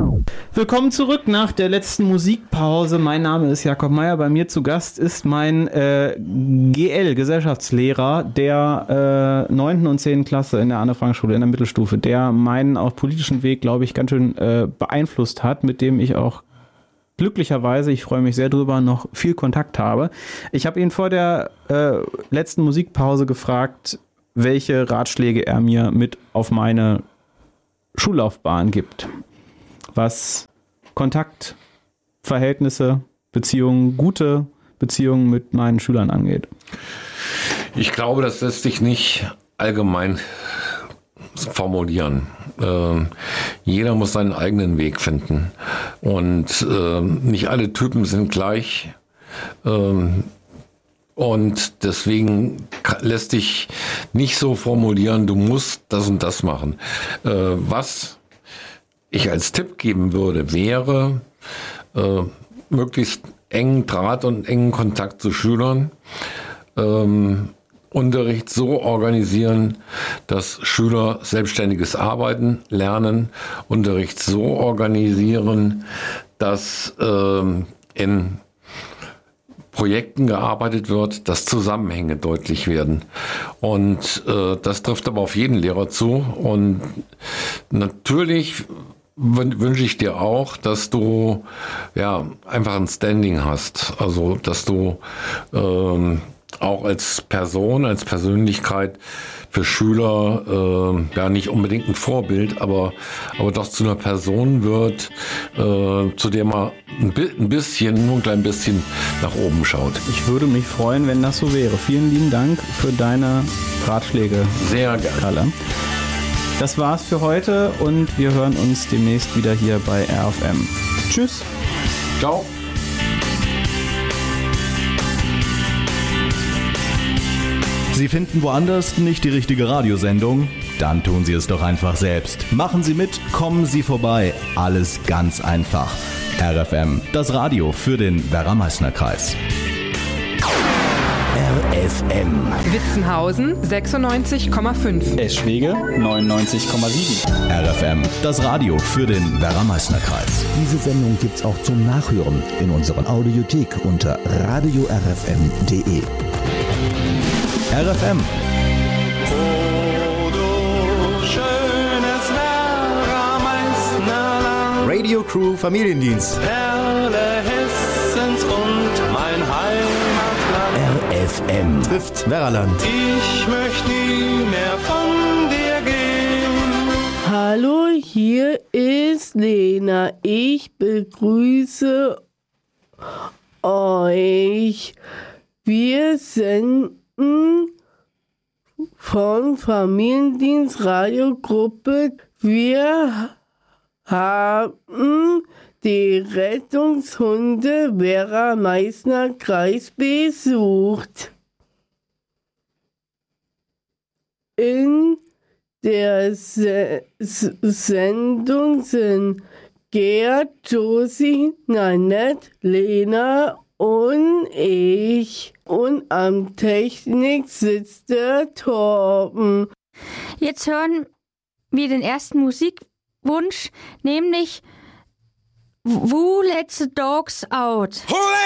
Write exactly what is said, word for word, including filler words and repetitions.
Willkommen zurück nach der letzten Musikpause. Mein Name ist Jakob Meyer. Bei mir zu Gast ist mein äh, G L, Gesellschaftslehrer der äh, neunten und zehnten Klasse in der Anne-Frank-Schule in der Mittelstufe, der meinen auch politischen Weg, glaube ich, ganz schön äh, beeinflusst hat, mit dem ich auch glücklicherweise, ich freue mich sehr drüber, noch viel Kontakt habe. Ich habe ihn vor der äh, letzten Musikpause gefragt, welche Ratschläge er mir mit auf meine Schullaufbahn gibt, was Kontakt, Verhältnisse, Beziehungen, gute Beziehungen mit meinen Schülern angeht. Ich glaube, das lässt sich nicht allgemein formulieren. Äh, jeder muss seinen eigenen Weg finden und äh, nicht alle Typen sind gleich. Äh, Und deswegen lässt sich nicht so formulieren, du musst das und das machen. Äh, was ich als Tipp geben würde, wäre äh, möglichst engen Draht und engen Kontakt zu Schülern. Ähm, Unterricht so organisieren, dass Schüler selbstständiges Arbeiten lernen. Unterricht so organisieren, dass ähm, in Projekten gearbeitet wird, dass Zusammenhänge deutlich werden. Und äh, das trifft aber auf jeden Lehrer zu. Und natürlich wünsche ich dir auch, dass du ja einfach ein Standing hast. Also, dass du ähm, auch als Person, als Persönlichkeit für Schüler äh, ja nicht unbedingt ein Vorbild, aber aber doch zu einer Person wird, äh, zu der man ein, bi- ein bisschen, nur ein klein bisschen nach oben schaut. Ich würde mich freuen, wenn das so wäre. Vielen lieben Dank für deine Ratschläge. Sehr gerne. Kalle. Das war's für heute und wir hören uns demnächst wieder hier bei R F M. Tschüss. Ciao. Sie finden woanders nicht die richtige Radiosendung? Dann tun Sie es doch einfach selbst. Machen Sie mit, kommen Sie vorbei. Alles ganz einfach. R F M, das Radio für den Werra-Meißner-Kreis. R F M. Witzenhausen sechsundneunzig Komma fünf. Eschwege neunundneunzig Komma sieben. R F M, das Radio für den Werra-Meißner-Kreis. Diese Sendung gibt's auch zum Nachhören in unserer Audiothek unter radio r f m punkt d e. R F M. Oh, du schönes Werra-Meißnerland, Radio Crew Familiendienst. Perle Hessens und mein Heimatland. R F M. Trifft Werraland. Ich möchte nie mehr von dir gehen. Hallo, hier ist Lena. Ich begrüße euch. Wir senden von Familiendienst Radiogruppe. Wir haben die Rettungshunde Werra-Meißner-Kreis besucht. In der Se- S- Sendung sind Gerd, Josie, Nanette, Lena und ich. Und am Technik sitzt der Torben. Jetzt hören wir den ersten Musikwunsch, nämlich Who Let the Dogs Out?